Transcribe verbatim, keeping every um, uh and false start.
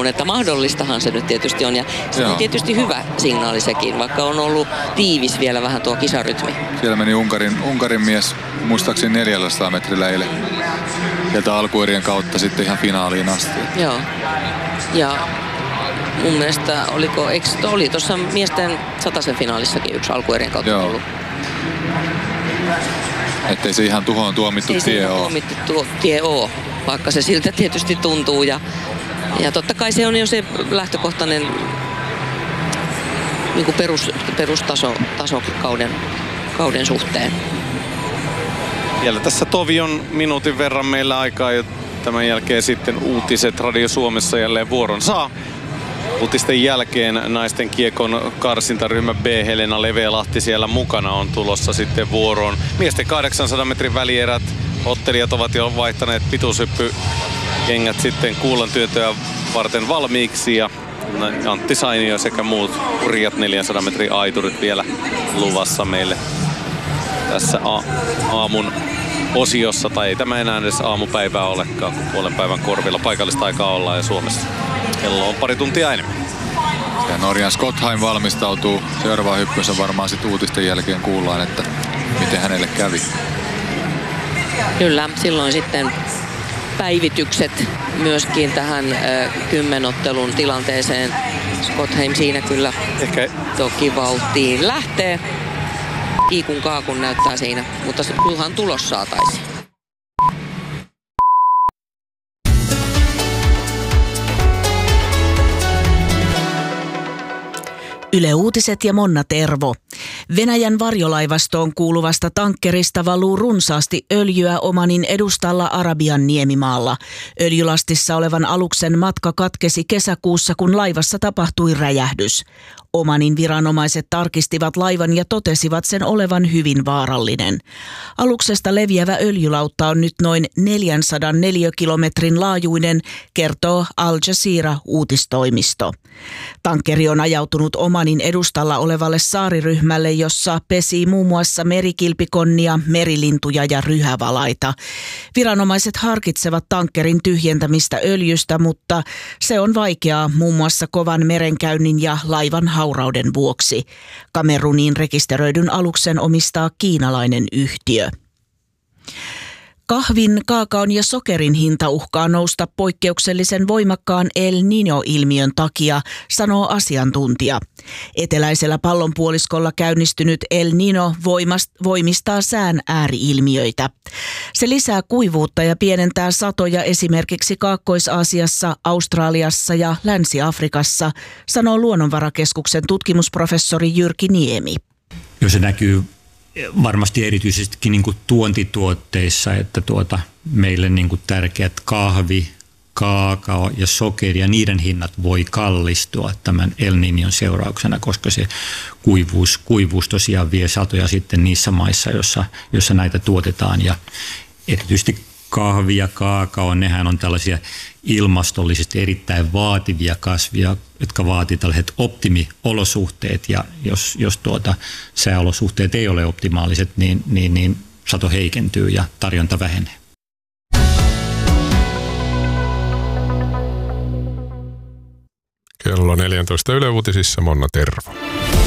loppuun, että mahdollistahan se nyt tietysti on. Ja se on tietysti hyvä signaali sekin, vaikka on ollut tiivis vielä vähän tuo kisarytmi. Siellä meni Unkarin, Unkarin mies muistaakseni neljäsataa metrillä eilen. Sieltä alkuerien kautta sitten ihan finaaliin asti. Joo. Ja mun mielestä oliko, eikö, oli tuossa miesten satasen finaalissakin yksi alkuerien kautta Joo. ollut. Ettei se ihan tuhoon tuomittu Ei tie ole. tuomittu tuo, tie ole, vaikka se siltä tietysti tuntuu. Ja, ja totta kai se on jo se lähtökohtainen niin kuin perus, perustaso taso kauden, kauden suhteen. Vielä tässä tovi on minuutin verran meillä aikaa ja tämän jälkeen sitten uutiset Radio Suomessa jälleen vuoron saa. Uutisten jälkeen naisten kiekon karsintaryhmä B, Helena Leveälahti siellä mukana on tulossa sitten vuoroon. Miesten kahdeksansadan metrin välierät, ottelijat ovat jo vaihtaneet pituushyppykengät sitten kuulantyötöä varten valmiiksi ja Antti Sainio sekä muut hurjat neljänsadan metrin aiturit vielä luvassa meille tässä a- aamun osiossa, tai ei tämä enää edes aamupäivää olekaan, kun puolen päivän korvilla paikallista aikaa ollaan ja Suomessa kello on pari tuntia enemmän. Ja Norjan Skottheim valmistautuu seuraavaan hyppynsä, varmaan sitten uutisten jälkeen kuullaan, että miten hänelle kävi. Kyllä, silloin sitten päivitykset myöskin tähän äh, kymmenottelun tilanteeseen. Skottheim siinä kyllä Ehkä toki vauhtiin lähtee. Kiikun kaakun näyttää siinä, mutta se kyllähän tulos saataisiin. Yle Uutiset ja Monna Tervo. Venäjän varjolaivastoon kuuluvasta tankkerista valuu runsaasti öljyä Omanin edustalla Arabian niemimaalla. Öljylastissa olevan aluksen matka katkesi kesäkuussa, kun laivassa tapahtui räjähdys. Omanin viranomaiset tarkistivat laivan ja totesivat sen olevan hyvin vaarallinen. Aluksesta leviävä öljylautta on nyt noin neljäsataa neliökilometrin laajuinen, kertoo Al Jazeera uutistoimisto. Tankkeri on ajautunut Omanin edustalla olevalle saariryhmälle, jossa pesii muun muassa merikilpikonnia, merilintuja ja ryhävalaita. Viranomaiset harkitsevat tankkerin tyhjentämistä öljystä, mutta se on vaikeaa muun muassa kovan merenkäynnin ja laivan haurauden vuoksi. Kameruniin rekisteröidyn aluksen omistaa kiinalainen yhtiö. Kahvin, kaakaon ja sokerin hinta uhkaa nousta poikkeuksellisen voimakkaan El Niño-ilmiön takia, sanoo asiantuntija. Eteläisellä pallonpuoliskolla käynnistynyt El Niño voimistaa sään ääri-ilmiöitä. Se lisää kuivuutta ja pienentää satoja esimerkiksi Kaakkois-Aasiassa, Australiassa ja Länsi-Afrikassa, sanoo Luonnonvarakeskuksen tutkimusprofessori Jyrki Niemi. Jo se näkyy varmasti erityisestikin niin kuin tuontituotteissa, että tuota, meille niin kuin tärkeät kahvi, kaakao ja sokeri ja niiden hinnat voi kallistua tämän El Niñon seurauksena, koska se kuivuus, kuivuus tosiaan vie satoja sitten niissä maissa, jossa, jossa näitä tuotetaan. Ja erityisesti kahvi ja kaakao, nehän on tällaisia ilmastollisesti erittäin vaativia kasvia, jotka vaatii tällaiset optimiolosuhteet, ja jos, jos tuota sääolosuhteet ei ole optimaaliset, niin, niin, niin sato heikentyy ja tarjonta vähenee. Kello neljätoista Yle Uutisissa Monna Tervo.